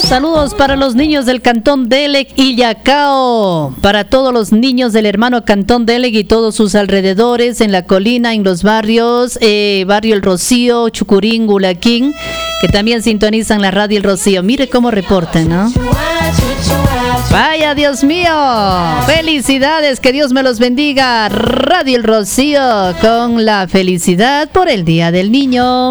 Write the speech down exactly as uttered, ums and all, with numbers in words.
Saludos para los niños del Cantón Delec y Yacao, para todos los niños del hermano Cantón Delec y todos sus alrededores, en la colina, en los barrios, eh, Barrio El Rocío, Chucurín, Gulaquín, que también sintonizan la radio El Rocío. Mire cómo reportan, ¿no? Vaya, Dios mío, felicidades, que Dios me los bendiga. Radio El Rocío con la felicidad por el Día del Niño.